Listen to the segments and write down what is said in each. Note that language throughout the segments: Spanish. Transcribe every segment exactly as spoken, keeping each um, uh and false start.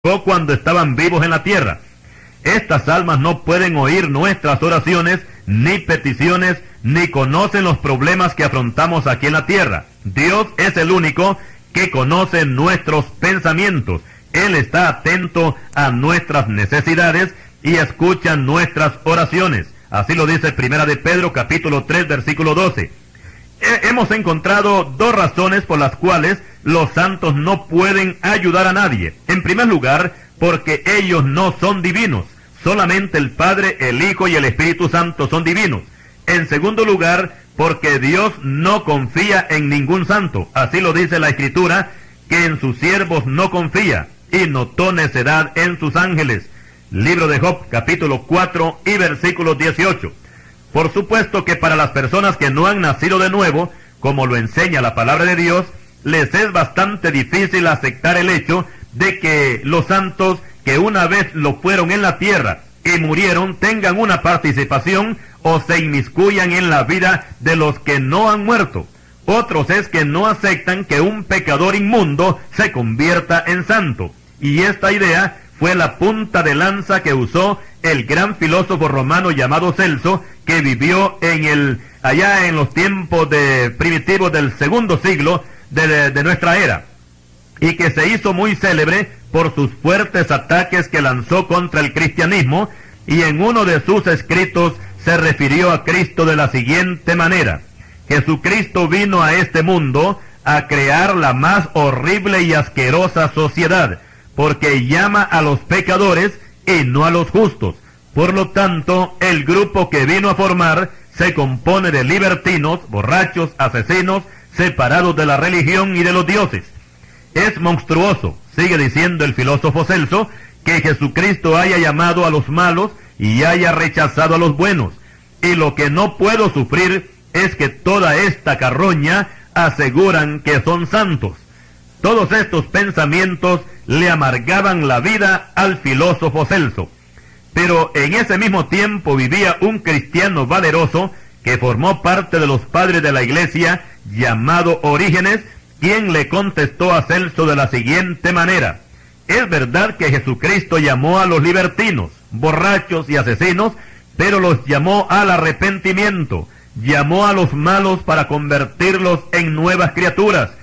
cuando estaban vivos en la tierra. Estas almas no pueden oír nuestras oraciones, ni peticiones, ni conocen los problemas que afrontamos aquí en la tierra. Dios es el único que conoce nuestros pensamientos. Él está atento a nuestras necesidades y escucha nuestras oraciones. Así lo dice Primera de Pedro, capítulo tres, versículo doce. He- hemos encontrado dos razones por las cuales los santos no pueden ayudar a nadie. En primer lugar, porque ellos no son divinos. Solamente el Padre, el Hijo y el Espíritu Santo son divinos. En segundo lugar, porque Dios no confía en ningún santo. Así lo dice la Escritura, que en sus siervos no confía, y notó necedad en sus ángeles. Libro de Job, capítulo cuatro y versículo dieciocho. Por supuesto que para las personas que no han nacido de nuevo, como lo enseña la palabra de Dios, les es bastante difícil aceptar el hecho de que los santos que una vez lo fueron en la tierra y murieron tengan una participación o se inmiscuyan en la vida de los que no han muerto. Otros es que no aceptan que un pecador inmundo se convierta en santo. Y esta idea fue la punta de lanza que usó el gran filósofo romano llamado Celso, que vivió en el allá en los tiempos de primitivos del segundo siglo de, de, de nuestra era, y que se hizo muy célebre por sus fuertes ataques que lanzó contra el cristianismo, y en uno de sus escritos se refirió a Cristo de la siguiente manera: Jesucristo vino a este mundo a crear la más horrible y asquerosa sociedad, porque llama a los pecadores y no a los justos. Por lo tanto, el grupo que vino a formar se compone de libertinos, borrachos, asesinos, separados de la religión y de los dioses. Es monstruoso, sigue diciendo el filósofo Celso, que Jesucristo haya llamado a los malos y haya rechazado a los buenos. Y lo que no puedo sufrir es que toda esta carroña aseguran que son santos. Todos estos pensamientos le amargaban la vida al filósofo Celso. Pero en ese mismo tiempo vivía un cristiano valeroso que formó parte de los padres de la iglesia, llamado Orígenes, quien le contestó a Celso de la siguiente manera: es verdad que Jesucristo llamó a los libertinos, borrachos y asesinos, pero los llamó al arrepentimiento, llamó a los malos para convertirlos en nuevas criaturas.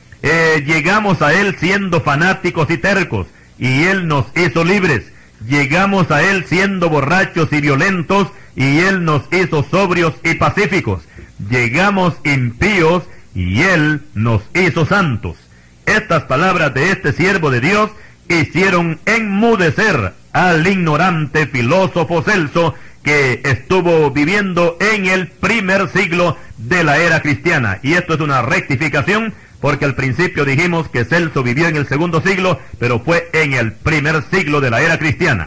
Eh, llegamos a Él siendo fanáticos y tercos, y Él nos hizo libres. Llegamos a Él siendo borrachos y violentos, y Él nos hizo sobrios y pacíficos. Llegamos impíos, y Él nos hizo santos. Estas palabras de este siervo de Dios hicieron enmudecer al ignorante filósofo Celso, que estuvo viviendo en el primer siglo de la era cristiana. Y esto es una rectificación, porque al principio dijimos que Celso vivió en el segundo siglo, pero fue en el primer siglo de la era cristiana.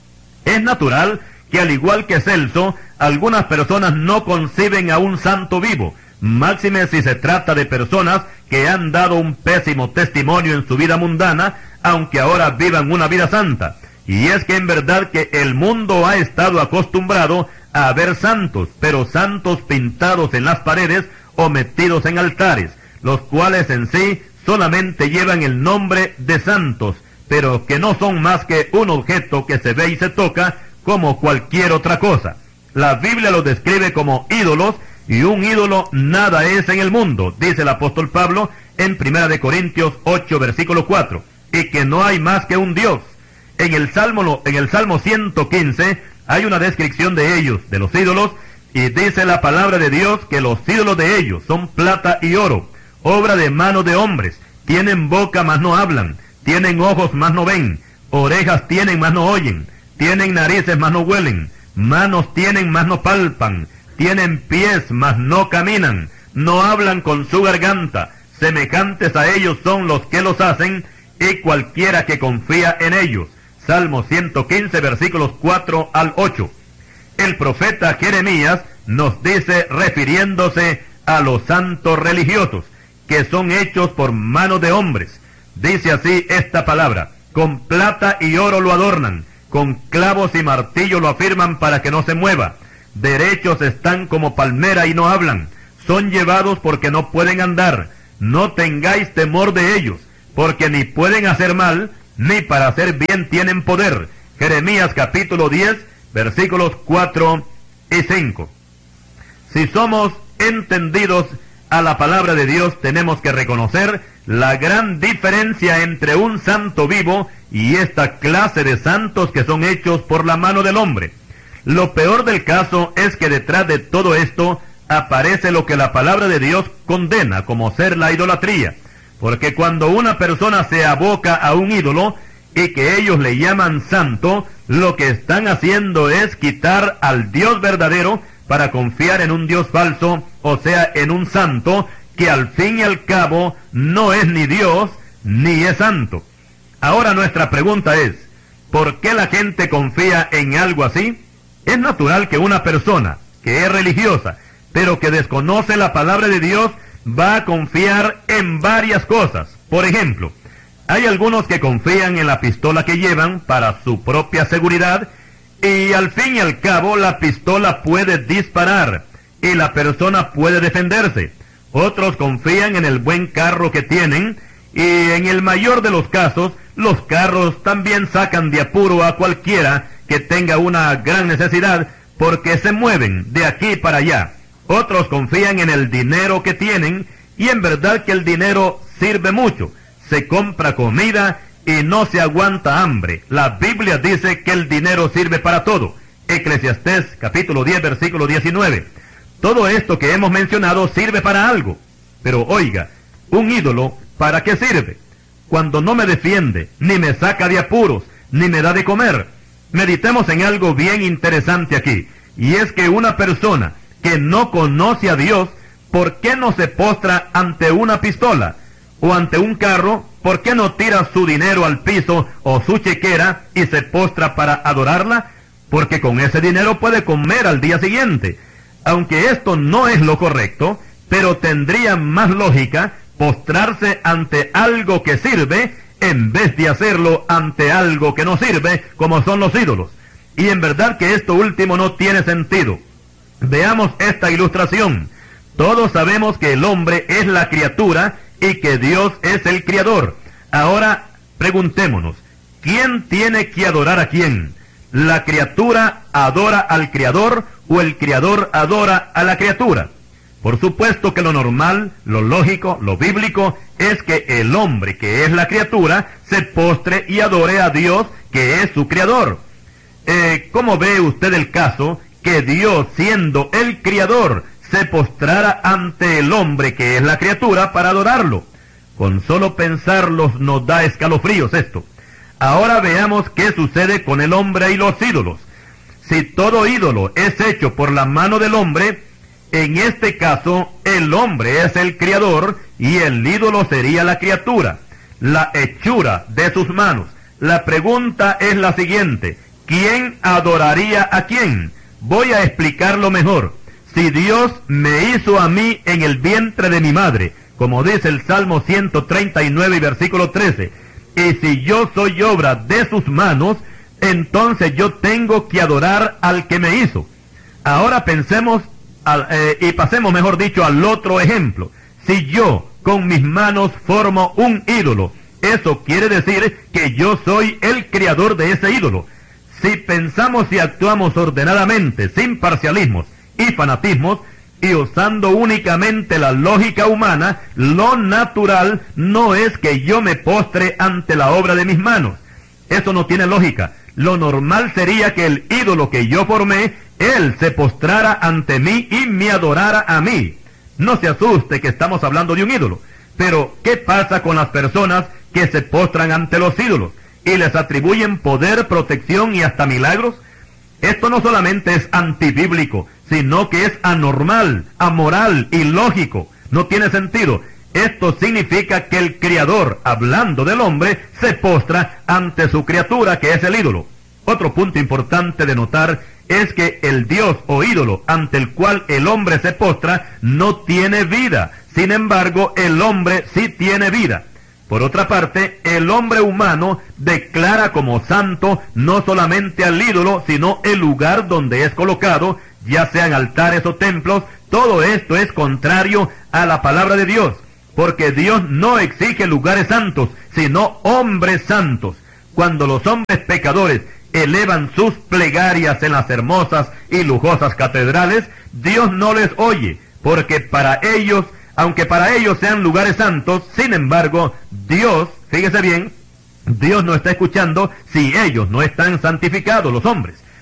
Es natural que, al igual que Celso, algunas personas no conciben a un santo vivo, máxime si se trata de personas que han dado un pésimo testimonio en su vida mundana, aunque ahora vivan una vida santa. Y es que en verdad que el mundo ha estado acostumbrado a ver santos, pero santos pintados en las paredes o metidos en altares, los cuales en sí solamente llevan el nombre de santos, pero que no son más que un objeto que se ve y se toca como cualquier otra cosa. La Biblia los describe como ídolos, y un ídolo nada es en el mundo, dice el apóstol Pablo en Primera de Corintios ocho, versículo cuatro, y que no hay más que un Dios. En el Salmo, en el Salmo ciento quince hay una descripción de ellos, de los ídolos, y dice la palabra de Dios que los ídolos de ellos son plata y oro, obra de manos de hombres. Tienen boca, mas no hablan; tienen ojos, mas no ven; orejas tienen, mas no oyen; tienen narices, mas no huelen; manos tienen, mas no palpan; tienen pies, mas no caminan; no hablan con su garganta. Semejantes a ellos son los que los hacen, y cualquiera que confía en ellos. Salmo ciento quince, versículos cuatro al ocho. El profeta Jeremías nos dice, refiriéndose a los santos religiosos, que son hechos por manos de hombres. Dice así esta palabra: con plata y oro lo adornan, con clavos y martillo lo afirman para que no se mueva. Derechos están como palmera y no hablan, son llevados porque no pueden andar. No tengáis temor de ellos, porque ni pueden hacer mal, ni para hacer bien tienen poder. Jeremías capítulo diez, versículos cuatro y cinco. Si somos entendidos a la palabra de Dios, tenemos que reconocer la gran diferencia entre un santo vivo y esta clase de santos que son hechos por la mano del hombre. Lo peor del caso es que detrás de todo esto aparece lo que la palabra de Dios condena como ser la idolatría. Porque cuando una persona se aboca a un ídolo y que ellos le llaman santo, lo que están haciendo es quitar al Dios verdadero para confiar en un Dios falso, o sea, en un santo que al fin y al cabo no es ni Dios ni es santo. Ahora nuestra pregunta es, ¿por qué la gente confía en algo así? Es natural que una persona que es religiosa, pero que desconoce la palabra de Dios, va a confiar en varias cosas. Por ejemplo, hay algunos que confían en la pistola que llevan para su propia seguridad, y al fin y al cabo la pistola puede disparar y la persona puede defenderse. Otros confían en el buen carro que tienen, y en el mayor de los casos, los carros también sacan de apuro a cualquiera que tenga una gran necesidad, porque se mueven de aquí para allá. Otros confían en el dinero que tienen, y en verdad que el dinero sirve mucho. Se compra comida y no se aguanta hambre. La Biblia dice que el dinero sirve para todo. Eclesiastés capítulo diez, versículo diecinueve. Todo esto que hemos mencionado sirve para algo. Pero oiga, un ídolo, ¿para qué sirve? Cuando no me defiende, ni me saca de apuros, ni me da de comer. Meditemos en algo bien interesante aquí, y es que una persona que no conoce a Dios, ¿por qué no se postra ante una pistola? O ante un carro, ¿por qué no tira su dinero al piso o su chequera y se postra para adorarla? Porque con ese dinero puede comer al día siguiente. Aunque esto no es lo correcto, pero tendría más lógica postrarse ante algo que sirve en vez de hacerlo ante algo que no sirve, como son los ídolos. Y en verdad que esto último no tiene sentido. Veamos esta ilustración. Todos sabemos que el hombre es la criatura y que Dios es el Creador. Ahora, preguntémonos, ¿quién tiene que adorar a quién? ¿La criatura adora al Creador o el Creador adora a la criatura? Por supuesto que lo normal, lo lógico, lo bíblico, es que el hombre, que es la criatura, se postre y adore a Dios, que es su Creador. Eh, ¿Cómo ve usted el caso que Dios, siendo el Creador, se postrara ante el hombre, que es la criatura, para adorarlo? Con solo pensarlo nos da escalofríos esto. Ahora veamos qué sucede con el hombre y los ídolos. Si todo ídolo es hecho por la mano del hombre, en este caso el hombre es el Creador y el ídolo sería la criatura, la hechura de sus manos. La pregunta es la siguiente: ¿quién adoraría a quién? Voy a explicarlo mejor. Si Dios me hizo a mí en el vientre de mi madre, como dice el Salmo ciento treinta y nueve, versículo trece, y si yo soy obra de sus manos, entonces yo tengo que adorar al que me hizo. Ahora pensemos al, eh, y pasemos, mejor dicho, al otro ejemplo. Si yo con mis manos formo un ídolo, eso quiere decir que yo soy el creador de ese ídolo. Si pensamos y actuamos ordenadamente, sin parcialismos y fanatismos, y usando únicamente la lógica humana, lo natural no es que yo me postre ante la obra de mis manos. Eso no tiene lógica. Lo normal sería que el ídolo que yo formé, él se postrara ante mí y me adorara a mí. No se asuste que estamos hablando de un ídolo. Pero, ¿qué pasa con las personas que se postran ante los ídolos y les atribuyen poder, protección y hasta milagros? Esto no solamente es antibíblico, sino que es anormal, amoral, ilógico. No tiene sentido. Esto significa que el Creador, hablando del hombre, se postra ante su criatura, que es el ídolo. Otro punto importante de notar es que el Dios o ídolo ante el cual el hombre se postra no tiene vida. Sin embargo, el hombre sí tiene vida. Por otra parte, el hombre humano declara como santo no solamente al ídolo, sino el lugar donde es colocado, ya sean altares o templos. Todo esto es contrario a la palabra de Dios, porque Dios no exige lugares santos, sino hombres santos. cuando los hombres pecadores elevan sus plegarias en las hermosas y lujosas catedrales, Dios no les oye, porque para ellos, aunque para ellos sean lugares santos, sin embargo, Dios, fíjese bien, Dios no está escuchando si ellos no están santificados, los hombres.